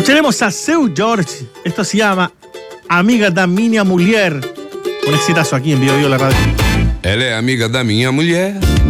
Escucharemos a Seu George. Esto se llama Amiga da Minha Mulher. Un exitazo aquí en Bio Bio la radio. Ela é amiga da minha mulher.